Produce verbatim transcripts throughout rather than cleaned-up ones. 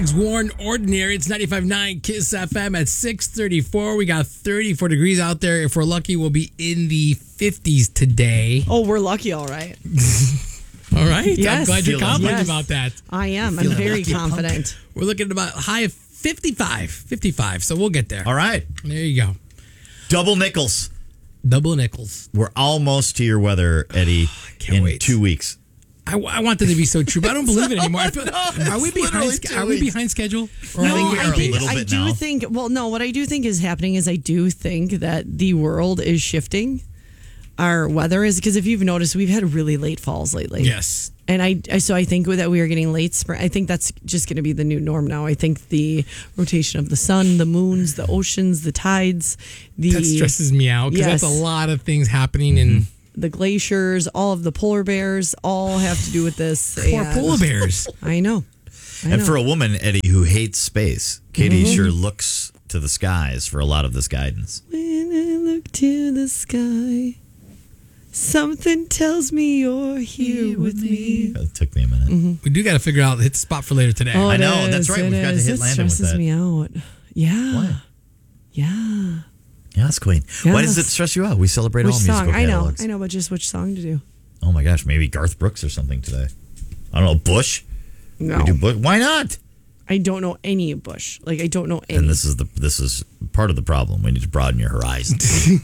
Alex Warren, Ordinary. It's ninety-five point nine Kiss F M at six thirty-four. We got thirty-four degrees out there. If we're lucky, we'll be in the fifties today. Oh, we're lucky, all right. All right. Yes. I'm glad you're Feeling- confident yes. about that. I am. I'm Feeling very lucky, confident. We're looking at about a high of fifty-five. fifty-five. So we'll get there. All right. There you go. Double nickels. Double nickels. We're almost to your weather, Eddie, can't in wait. two weeks. I, I want that to be so true, but I don't believe it anymore. I feel, are we it's behind? literally sch- two Are we weeks. behind schedule? Or No, are we I early? think little I bit do now. think. Well, no, what I do think is happening is I do think that the world is shifting. Our weather is because if you've noticed, we've had really late falls lately. Yes. And I, I so I think that we are getting late spring. I think that's just going to be the new norm now. I think the rotation of the sun, the moons, the oceans, the tides, the That stresses me out because Yes. that's a lot of things happening in the glaciers, all of the polar bears, all have to do with this. poor And polar bears. I know. I And know. for a woman, Eddie, who hates space, Katie sure looks to the skies for a lot of this guidance. When I look to the sky, something tells me you're here with me. It took me a minute. We do got to figure out hit the spot for later today. Oh, I it know, that's is, right. it We've got to is. hit It Landon with stresses that. me out. Yeah. Why? Yeah. Yes, Queen. Why does it Yes. stress you out? We celebrate Which all musical song? I know. catalogs. I know, but just which song to do? Oh my gosh, maybe Garth Brooks or something today. I don't know, Bush? No. We do Bush. Why not? I don't know any Bush. Like I don't know any. And this is the this is part of the problem. We need to broaden your horizons.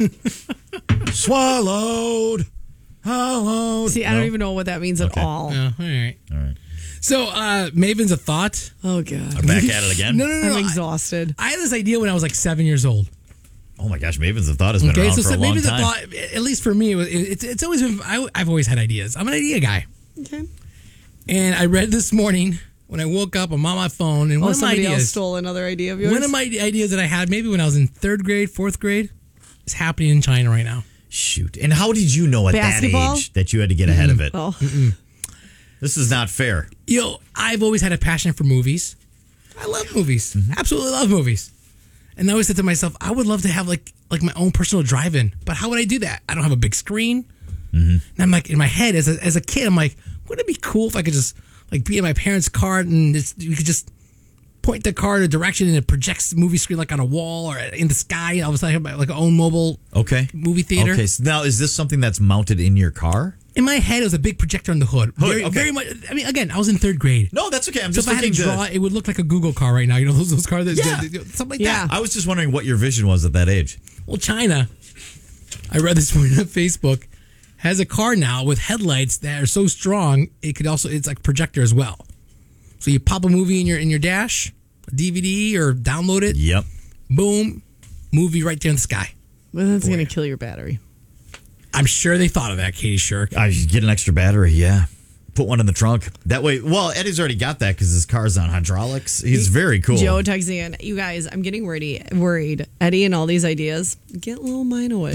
Swallowed. Hello. See, I don't even know what that means Okay. at all. Oh, all right. All right. So, uh, Maven's a thought. Oh god. I'm back at it again. No, no, no. I'm I- exhausted. I, had this idea when I was like seven years old. Oh my gosh, Maven's of Thought has been Okay, around so, for so a long Maven's a time. thought. At least for me, it was, it, it's it's always been. I, I've always had ideas. I'm an idea guy, Okay. and I read this morning when I woke up. I'm on my phone, and Oh, one of my somebody else ideas, stole another idea of yours. one of my ideas that I had maybe when I was in third grade, fourth grade, is happening in China right now. Shoot. And how did you know at Basketball? that age that you had to get ahead of it? Oh. This is not fair. You know, I've always had a passion for movies. I love movies. Absolutely love movies. And I always said to myself, I would love to have like like my own personal drive-in. But how would I do that? I don't have a big screen. And I'm like, in my head, as a, as a kid, I'm like, wouldn't it be cool if I could just like be in my parents' car and it's, you could just point the car in a direction and it projects the movie screen like on a wall or in the sky. And I was like, like an own mobile Okay. movie theater. Okay. So now, is this something that's mounted in your car? In my head, it was a big projector on the hood. Very, okay. very much. I mean, again, I was in third grade. No, that's okay. I'm So just if I had to looking draw, it would look like a Google car right now. You know those those cars that Yeah. something like Yeah. that. I was just wondering what your vision was at that age. Well, China, I read this morning on Facebook, has a car now with headlights that are so strong it could also it's like projector as well. So you pop a movie in your in your dash, a D V D or download it, Yep. boom, movie right there in the sky. Well, that's going to kill your battery. I'm sure they thought of that, Katie Shirk. I should get an extra battery. Yeah. Put one in the trunk. That way, well, Eddie's already got that because his car's on hydraulics. He's very cool. Joe texting in, you guys, I'm getting worried. Worried. Eddie and all these ideas. Get little mine away.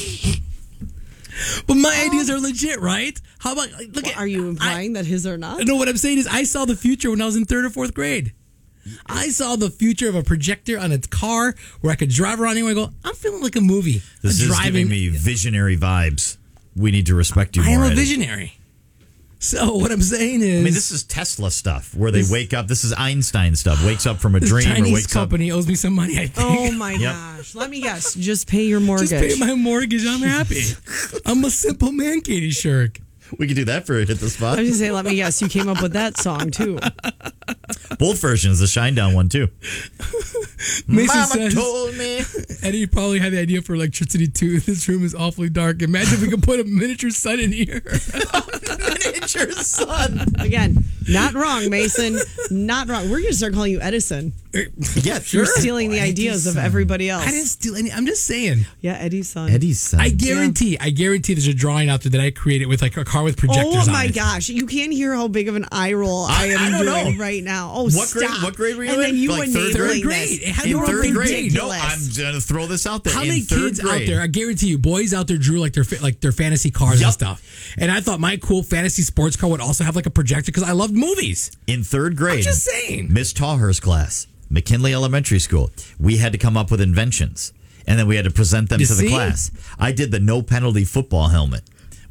But my ideas are legit, right? How about like, look Well, at are you I- implying that his are not? No, what I'm saying is I saw the future when I was in third or fourth grade. I saw the future of a projector on a car where I could drive around anywhere and go, I'm feeling like a movie. This I'm is giving me visionary vibes. We need to respect you I more. am a Eddie. visionary. So what I'm saying is, I mean, this is Tesla stuff where they wake up. This is Einstein stuff. Wakes up from a this dream or Chinese wakes up. company owes me some money, I think. Oh my Yep. gosh. Let me guess. Just pay your mortgage. Just pay my mortgage. I'm happy. I'm a simple man, Katie Shirk. We could do that for Hit the Spot. I was just saying, let me guess. You came up with that song too. Both versions, the Shinedown one too. Mason Mama says, told me. Eddie probably had the idea for electricity too. This room is awfully dark. Imagine if we could put a miniature sun in here. Miniature sun. Again, not wrong, Mason. Not wrong. We're going to start calling you Edison. Yeah, You're sure. stealing the ideas of everybody else. I didn't steal any. I'm just saying. Yeah, Eddie's son. Eddie's son. I guarantee, I guarantee there's a drawing out there that I created with like a car with projectors Oh on my it. gosh. You can't hear how big of an eye roll I, I- am I don't doing know. right now. Oh, What stop. grade? What grade were you and in? then you Like enabling third Third this. grade. It had In to be third grade. No, ridiculous. I'm going to throw this out there. How in many third kids grade. out there? I guarantee you, boys out there drew like their fa- like their fantasy cars Yup. and stuff. And I thought my cool fantasy sports car would also have like a projector because I loved movies. In third grade. I'm just saying. Miss Tawher's class, McKinley Elementary School. We had to come up with inventions, and then we had to present them You to the see? class. I did the no penalty football helmet,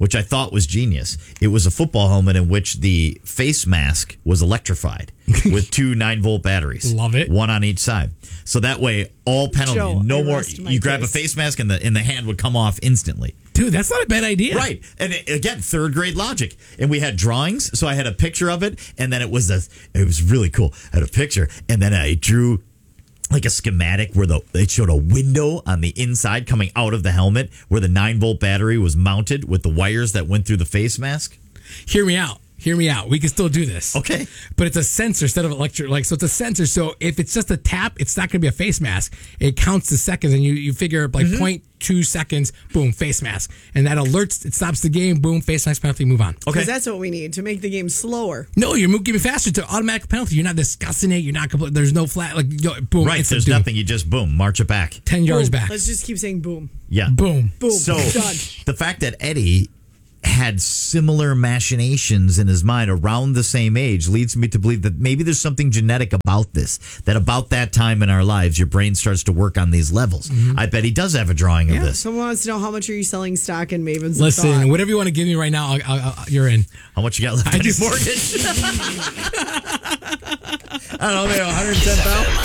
which I thought was genius. It was a football helmet in which the face mask was electrified with two nine volt batteries. Love it. One on each side. So that way, all penalty, Joe, no I more. rest my You grab a case. face mask and the and the hand would come off instantly. Dude, that's not a bad idea. Right. And it- again, third grade logic. And we had drawings. So I had a picture of it. And then it was a, it was really cool. I had a picture. And then I drew like a schematic where the, it showed a window on the inside coming out of the helmet where the nine volt battery was mounted with the wires that went through the face mask. Hear me out. Hear me out. We can still do this. Okay. But it's a sensor instead of electric. Like, so it's a sensor. So if it's just a tap, it's not going to be a face mask. It counts the seconds, and you, you figure like Mm-hmm. zero point two seconds, boom, face mask. And that alerts, it stops the game, boom, face mask penalty, move on. Okay. Because that's what we need to make the game slower. No, you're moving faster to automatic penalty. You're not discussing it. You're not compl- There's no flat, like, yo, boom. Right. it's a There's doom. nothing. You just, boom, march it back. ten yards Boom. back. Let's just keep saying boom. Yeah. Boom. Boom. So Done. the fact that Eddie had similar machinations in his mind around the same age leads me to believe that maybe there's something genetic about this, that about that time in our lives your brain starts to work on these levels. I bet he does have a drawing of Yeah. this. Someone wants to know how much are you selling stock in Mavens of Listen, Thought? whatever you want to give me right now, I'll, I'll, I'll, you're in. How much you got left I on your just- mortgage? I don't know, maybe one hundred ten thousand.